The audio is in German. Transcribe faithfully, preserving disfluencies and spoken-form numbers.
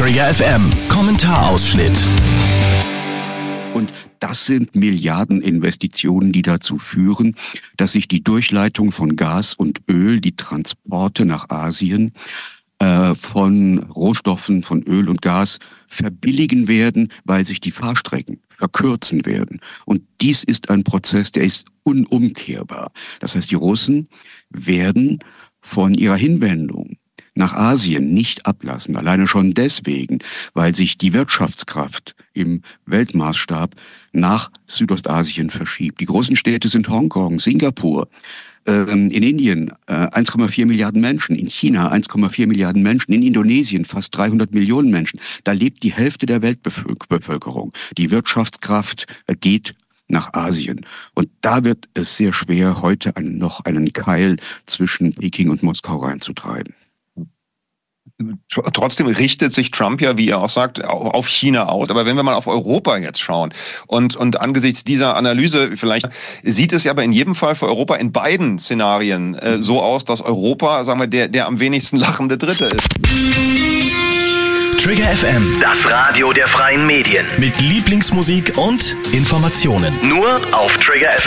Trigger F M, Kommentarausschnitt. Und das sind Milliardeninvestitionen, die dazu führen, dass sich die Durchleitung von Gas und Öl, die Transporte nach Asien äh, von Rohstoffen, von Öl und Gas verbilligen werden, weil sich die Fahrstrecken verkürzen werden. Und dies ist ein Prozess, der ist unumkehrbar. Das heißt, die Russen werden von ihrer Hinwendung nach Asien nicht ablassen. Alleine schon deswegen, weil sich die Wirtschaftskraft im Weltmaßstab nach Südostasien verschiebt. Die großen Städte sind Hongkong, Singapur, ähm, in Indien äh, eins Komma vier Milliarden Menschen, in China eins Komma vier Milliarden Menschen, in Indonesien fast dreihundert Millionen Menschen. Da lebt die Hälfte der Weltbevölkerung. Die Wirtschaftskraft äh, geht nach Asien. Und da wird es sehr schwer, heute einen, noch einen Keil zwischen Peking und Moskau reinzutreiben. Trotzdem richtet sich Trump ja, wie er auch sagt, auf China aus. Aber wenn wir mal auf Europa jetzt schauen und, und angesichts dieser Analyse vielleicht sieht es ja aber in jedem Fall für Europa in beiden Szenarien äh, so aus, dass Europa, sagen wir, der, der am wenigsten lachende Dritte ist. Trigger F M, das Radio der freien Medien. Mit Lieblingsmusik und Informationen. Nur auf Trigger F M.